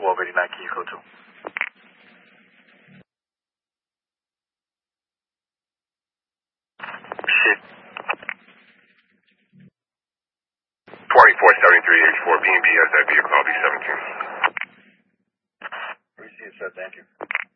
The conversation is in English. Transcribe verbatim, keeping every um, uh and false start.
Wolf eighty-nine, can you go to? Shit. twenty-four seventy-three H four B and B S I vehicle, I'll be seventeen. Receive, sir, thank you.